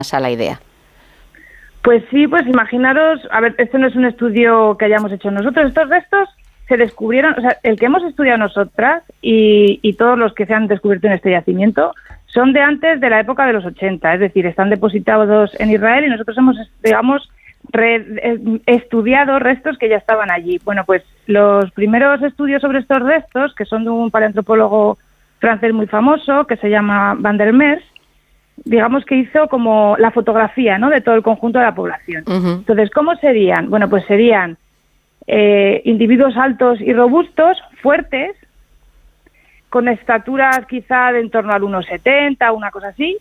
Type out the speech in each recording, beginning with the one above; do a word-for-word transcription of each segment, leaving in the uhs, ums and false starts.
a la idea. Pues sí, pues imaginaros, a ver, este no es un estudio que hayamos hecho nosotros, estos restos se descubrieron, o sea, el que hemos estudiado nosotras y, y todos los que se han descubierto en este yacimiento son de antes de la época de los ochenta, es decir, están depositados en Israel y nosotros hemos, digamos, re, estudiado restos que ya estaban allí. Bueno, pues los primeros estudios sobre estos restos, que son de un paleantropólogo francés muy famoso, que se llama Van der Merwe, digamos que hizo como la fotografía, ¿no?, de todo el conjunto de la población. Uh-huh. Entonces, ¿cómo serían? Bueno, pues serían eh, individuos altos y robustos, fuertes, con estaturas quizá de en torno al uno setenta, una cosa así,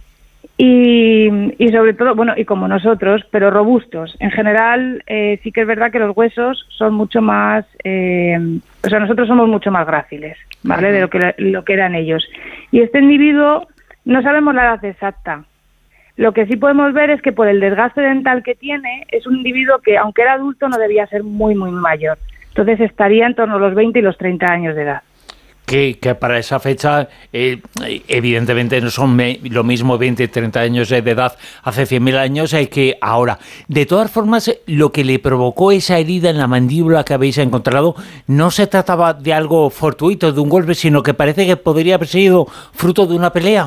y, y sobre todo, bueno, y como nosotros, pero robustos. En general, eh, sí que es verdad que los huesos son mucho más, eh, o sea, nosotros somos mucho más gráciles, ¿vale?, uh-huh, de lo que, lo que eran ellos. Y este individuo, no sabemos la edad exacta. Lo que sí podemos ver es que por el desgaste dental que tiene, es un individuo que, aunque era adulto, no debía ser muy, muy mayor. Entonces estaría en torno a los veinte y los treinta años de edad. Que, que para esa fecha, eh, evidentemente no son me, lo mismo veinte, treinta años de edad hace cien mil años eh, que ahora. De todas formas, lo que le provocó esa herida en la mandíbula que habéis encontrado, no se trataba de algo fortuito, de un golpe, sino que parece que podría haber sido fruto de una pelea.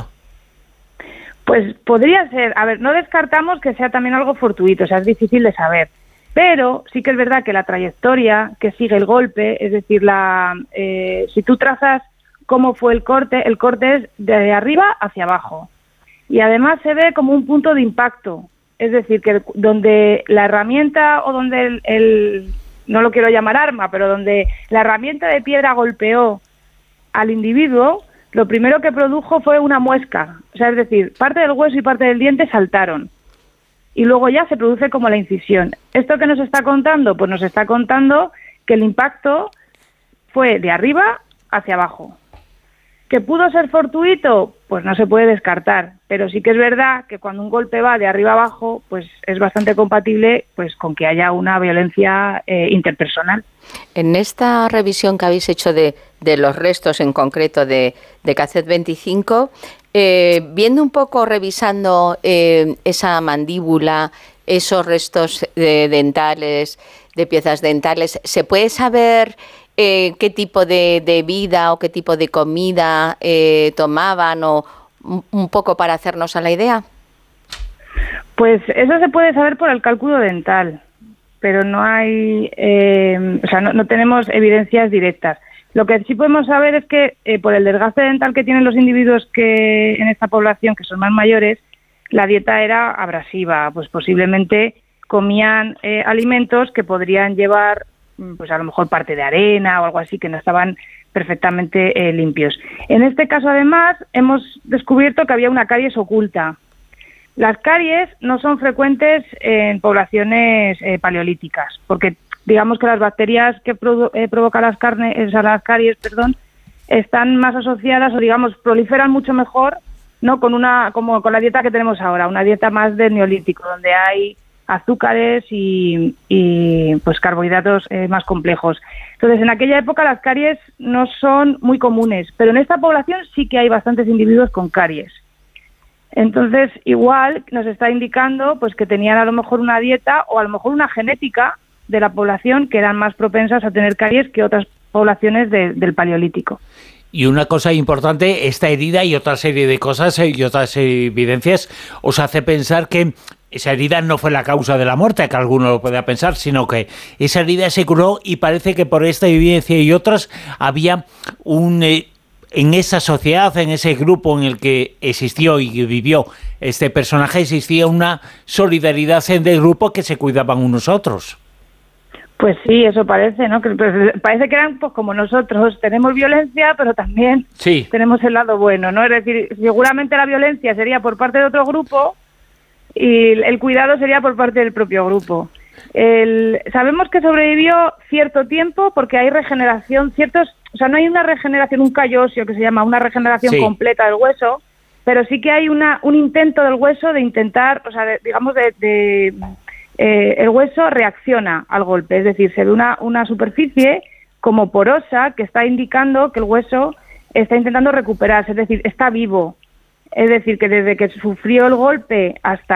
Pues podría ser, a ver, no descartamos que sea también algo fortuito, o sea, es difícil de saber, pero sí que es verdad que la trayectoria que sigue el golpe, es decir, la eh, si tú trazas cómo fue el corte, el corte es de arriba hacia abajo, y además se ve como un punto de impacto, es decir, que donde la herramienta o donde el, el no lo quiero llamar arma, pero donde la herramienta de piedra golpeó al individuo, lo primero que produjo fue una muesca, o sea, es decir, parte del hueso y parte del diente saltaron y luego ya se produce como la incisión. ¿Esto qué nos está contando? Pues nos está contando que el impacto fue de arriba hacia abajo. ¿Que pudo ser fortuito? Pues no se puede descartar, pero sí que es verdad que cuando un golpe va de arriba abajo, pues es bastante compatible pues con que haya una violencia eh, interpersonal. En esta revisión que habéis hecho de, de los restos en concreto de, de K Z veinticinco, eh, viendo un poco, revisando eh, esa mandíbula, esos restos de dentales, de piezas dentales, ¿se puede saber eh, qué tipo de, de vida o qué tipo de comida eh, tomaban o un, un poco para hacernos a la idea? Pues eso se puede saber por el cálculo dental, pero no hay, eh, o sea, no, no tenemos evidencias directas. Lo que sí podemos saber es que eh, por el desgaste dental que tienen los individuos que en esta población, que son más mayores, la dieta era abrasiva, pues posiblemente comían eh, alimentos que podrían llevar, pues a lo mejor parte de arena o algo así, que no estaban perfectamente eh, limpios. En este caso, además, hemos descubierto que había una caries oculta. Las caries no son frecuentes en poblaciones eh, paleolíticas, porque digamos que las bacterias que produ- eh, provocan las carnes, o sea, las caries, perdón, están más asociadas o digamos proliferan mucho mejor, no con una como con la dieta que tenemos ahora, una dieta más del neolítico, donde hay azúcares y, y pues carbohidratos eh, más complejos. Entonces, en aquella época las caries no son muy comunes, pero en esta población sí que hay bastantes individuos con caries. Entonces, igual nos está indicando pues que tenían a lo mejor una dieta o a lo mejor una genética de la población que eran más propensas a tener caries que otras poblaciones de, del Paleolítico. Y una cosa importante, esta herida y otra serie de cosas y otras evidencias os hace pensar que esa herida no fue la causa de la muerte, que alguno lo pueda pensar, sino que esa herida se curó y parece que por esta evidencia y otras había un... Eh, en esa sociedad, en ese grupo en el que existió y vivió este personaje, existía una solidaridad en el grupo que se cuidaban unos a otros. Pues sí, eso parece, ¿no? Que pues, parece que eran pues como nosotros, tenemos violencia, pero también sí. tenemos el lado bueno, ¿no? Es decir, seguramente la violencia sería por parte de otro grupo y el cuidado sería por parte del propio grupo. El, sabemos que sobrevivió cierto tiempo porque hay regeneración, ciertos, o sea, no hay una regeneración, un callo óseo que se llama una regeneración sí. completa del hueso, pero sí que hay una un intento del hueso de intentar, o sea, de, digamos, de, de eh, el hueso reacciona al golpe, es decir, se ve una, una superficie como porosa que está indicando que el hueso está intentando recuperarse, es decir, está vivo. Es decir, que desde que sufrió el golpe hasta